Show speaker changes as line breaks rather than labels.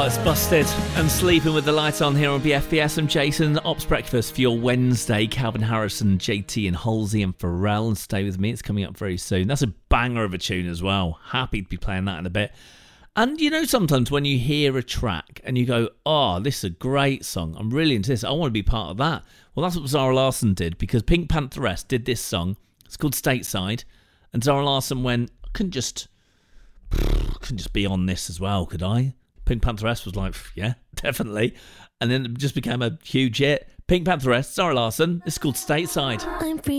Oh, it's Busted and Sleeping with the Light On here on BFBS. I'm Jason. Ops Breakfast for your Wednesday. Calvin Harrison, JT and Halsey and Pharrell. And Stay With Me. It's coming up very soon. That's a banger of a tune as well. Happy to be playing that in a bit. And you know, sometimes when you hear a track and you go, oh, this is a great song. I'm really into this. I want to be part of that. Well, that's what Zara Larsson did, because Pink Pantheress did this song. It's called Stateside. And Zara Larsson went, I couldn't just be on this as well, could I? Pink Pantheress was like, yeah, definitely. And then it just became a huge hit. Pink Pantheress, Zara Larsson. It's called Stateside.
I'm free.